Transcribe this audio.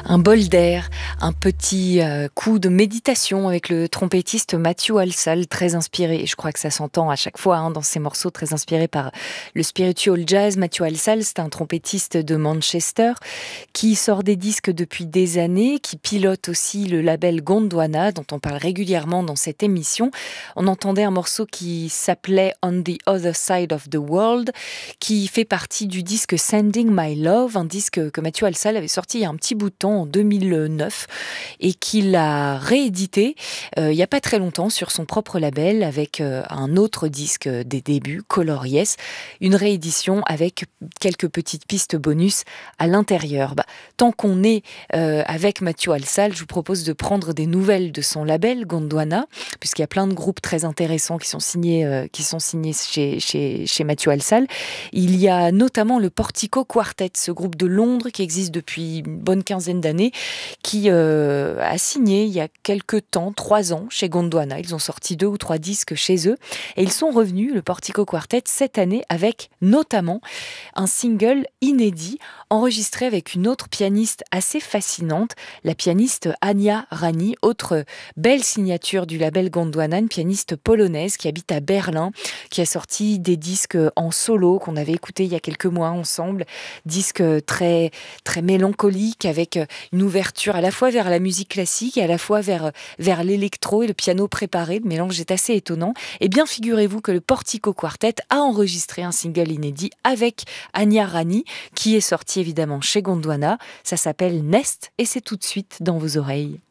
Un bol d'air, un petit coup de méditation avec le trompettiste Matthew Halsall, très inspiré, et je crois que ça s'entend à chaque fois dans ces morceaux, très inspiré par le spiritual jazz. Matthew Halsall, c'est un trompettiste de Manchester qui sort des disques depuis des années, qui pilote aussi le label Gondwana, dont on parle régulièrement dans cette émission. On entendait un morceau qui s'appelait On the Other Side of the World, qui fait partie du disque Sending My Love, un disque que Matthew Halsall avait sorti il y a un petit bout de temps, en 2009, et qu'il a réédité il n'y a pas très longtemps sur son propre label avec un autre disque des débuts, Color Yes, une réédition avec quelques petites pistes bonus à l'intérieur. Tant qu'on est avec Matthew Halsall, je vous propose de prendre des nouvelles de son label Gondwana, puisqu'il y a plein de groupes très intéressants qui sont signés chez Matthew Halsall. Il y a notamment le Portico Quartet, ce groupe de Londres qui existe depuis une bonne quinzaine d'années, qui a signé il y a quelques temps, 3 ans, chez Gondwana. Ils ont sorti 2 ou 3 disques chez eux et ils sont revenus, le Portico Quartet, cette année avec notamment un single inédit enregistré avec une autre pianiste assez fascinante, la pianiste Ania Rani, autre belle signature du label Gondwana, une pianiste polonaise qui habite à Berlin, qui a sorti des disques en solo qu'on avait écoutés il y a quelques mois ensemble, disques très, très mélancoliques avec une ouverture à la fois vers la musique classique et à la fois vers l'électro et le piano préparé. Le mélange est assez étonnant. Et bien, figurez-vous que le Portico Quartet a enregistré un single inédit avec Ania Rani, qui est sorti évidemment chez Gondwana. Ça s'appelle Nest et c'est tout de suite dans vos oreilles.